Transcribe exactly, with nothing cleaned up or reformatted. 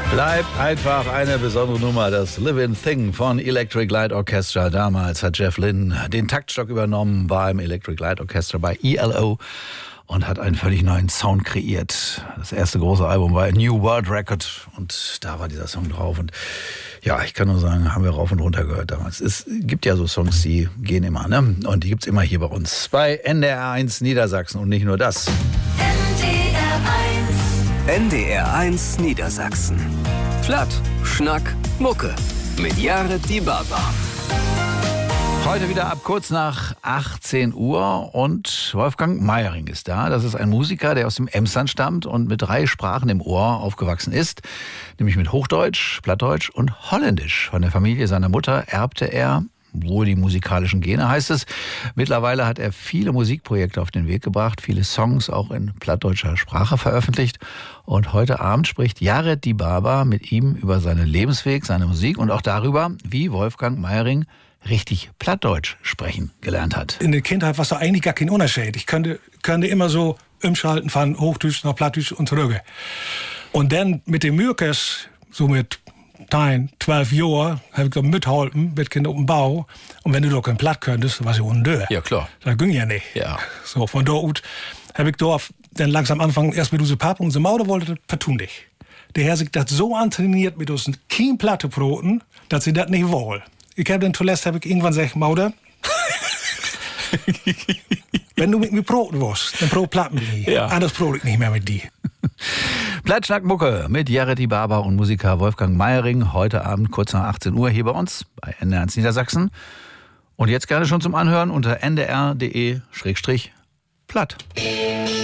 Bleibt einfach eine besondere Nummer, das Living Thing von Electric Light Orchestra. Damals hat Jeff Lynne den Taktstock übernommen beim Electric Light Orchestra bei E L O und hat einen völlig neuen Sound kreiert. Das erste große Album war New World Record und da war dieser Song drauf. Und ja, ich kann nur sagen, haben wir rauf und runter gehört damals. Es gibt ja so Songs, die gehen immer, ne? Und die gibt's immer hier bei uns bei N D R eins Niedersachsen und nicht nur das. N D R eins. N D R eins Niedersachsen. Platt, Schnack, Mucke. Mit Jared Dibaba. Heute wieder ab kurz nach achtzehn Uhr und Wolfgang Meiering ist da. Das ist ein Musiker, der aus dem Emsland stammt und mit drei Sprachen im Ohr aufgewachsen ist. Nämlich mit Hochdeutsch, Plattdeutsch und Holländisch. Von der Familie seiner Mutter erbte er wohl die musikalischen Gene, heißt es. Mittlerweile hat er viele Musikprojekte auf den Weg gebracht, viele Songs auch in plattdeutscher Sprache veröffentlicht. Und heute Abend spricht Jared Dibaba mit ihm über seinen Lebensweg, seine Musik und auch darüber, wie Wolfgang Meiering richtig Plattdeutsch sprechen gelernt hat. In der Kindheit war es eigentlich gar kein Unterschied. Ich könnte, könnte immer so umschalten von Hochdeutsch nach Plattdeutsch und zurück. Und dann mit dem Mürkes, so mit Nein, zwölf Jahre, habe ich da mitgeholfen, mit Kindern auf dem Bau. Und wenn du doch kein Platt könntest, war sie undeur. Ja, klar. Das ging ja nicht. Ja. So, von dort habe ich da dann langsam angefangen, erst mit unserem Papa und unserer Mutter wollte das partout nicht. Der hat sich das so antrainiert mit uns kein Platte broten, dass sie das nicht wollen. Ich habe dann zuletzt habe ich irgendwann gesagt, Mutter, wenn du mit mir broten willst, dann brot Platten mit mir. Ja. Anders brot ich nicht mehr mit dir. Platt, Mucke mit Jared Dibaba und Musiker Wolfgang Meiering. Heute Abend kurz nach achtzehn Uhr hier bei uns bei N D R eins Niedersachsen. Und jetzt gerne schon zum Anhören unter n d r punkt d e slash platt.